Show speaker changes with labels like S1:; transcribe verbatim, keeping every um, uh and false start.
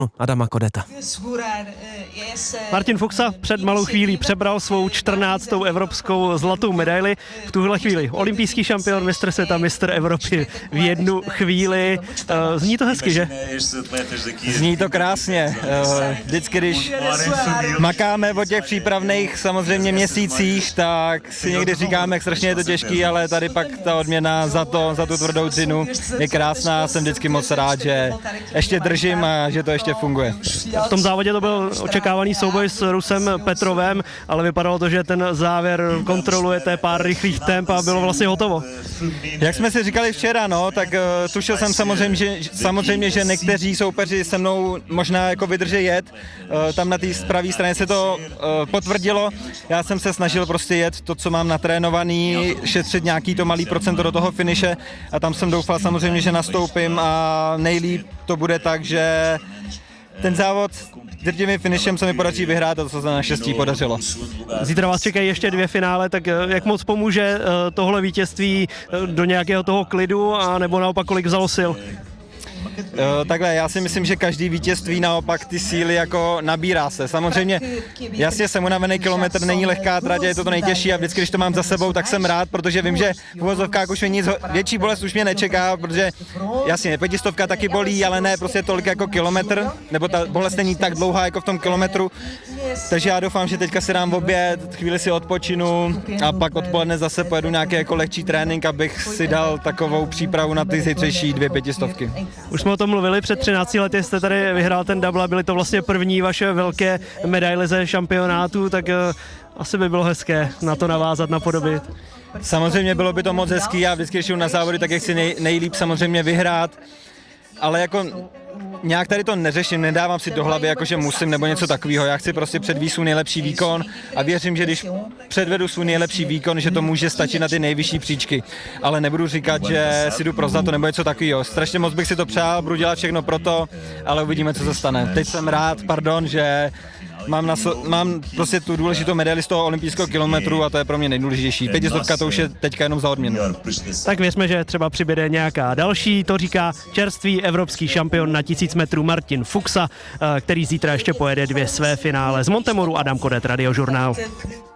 S1: Adama Kodeta. Martin Fuxa před malou chvílí přebral svou čtrnáctou evropskou zlatou medaili. V tuhle chvíli olympijský šampion, mistr světa, mistr Evropy v jednu chvíli. Zní to hezky, že?
S2: Zní to krásně. Vždycky, když makáme o těch přípravných samozřejmě měsících, tak si někdy říkáme, jak strašně je to těžký, ale tady pak ta odměna za to, za tu tvrdou dřinu je krásná. Jsem vždycky moc rád, že ještě držím a že to ještě funguje.
S1: V tom závodě to byl očekávaný souboj s Rusem Petrovem, ale vypadalo to, že ten závěr kontrolujete, pár rychlých temp a bylo vlastně hotovo.
S2: Jak jsme si říkali včera, no, tak uh, tušil jsem samozřejmě že, samozřejmě, že někteří soupeři se mnou možná jako vydrží jet. Uh, tam na té pravé straně se to uh, potvrdilo. Já jsem se snažil prostě jet to, co mám natrénovaný, šetřit nějaký to malý procento do toho finiše a tam jsem doufal samozřejmě, že nastoupím a nejlíp to bude tak, že ten závod drtivým finišem se mi podaří vyhrát a to se naštěstí podařilo.
S1: Zítra vás čekají ještě dvě finále, tak jak moc pomůže tohle vítězství do nějakého toho klidu a nebo naopak kolik vzalo sil?
S2: Uh, takhle, já si myslím, že každý vítězství naopak ty síly jako nabírá se. Samozřejmě, jasně jsem unavený, kilometr není lehká trať, je to to nejtěžší a vždycky, když to mám za sebou, tak jsem rád, protože vím, že v uvozovkách už mě nic, větší bolest už mě nečeká, protože jasně, pětistovka taky bolí, ale ne prostě tolik jako kilometr, nebo ta bolest není tak dlouhá jako v tom kilometru. Takže já doufám, že teďka si dám oběd, chvíli si odpočinu a pak odpoledne zase pojedu nějaký jako lehčí trénink, abych si dal takovou přípravu na ty zítřejší dvě pětistovky.
S1: Už jsme o tom mluvili, před třinácti lety jste tady vyhrál ten double, byly to vlastně první vaše velké medaile ze šampionátu, tak uh, asi by bylo hezké na to navázat, napodobit.
S2: Samozřejmě bylo by to moc hezký, já vždycky, když jdu na závody, tak jak chci nej, nejlíp samozřejmě vyhrát, ale jako nějak tady to neřeším, nedávám si do hlavy, jako že musím nebo něco takového. Já chci prostě předvést svůj nejlepší výkon a věřím, že když předvedu svůj nejlepší výkon, že to může stačit na ty nejvyšší příčky. Ale nebudu říkat, že si jdu pro zlato nebo něco takového. Strašně moc bych si to přál, budu dělat všechno pro to, ale uvidíme, co se stane. Teď jsem rád, pardon, že mám, na so, mám prostě tu důležitou medaili z toho olympijského kilometru a to je pro mě nejdůležitější. Pětistovka to už je teďka jenom za odměnu.
S1: Tak věřme, že třeba přibude nějaká další, to říká čerstvý evropský šampion na tisíc metrů Martin Fuxa, který zítra ještě pojede dvě své finále. Z Montemoru Adam Kodet, Radiožurnál.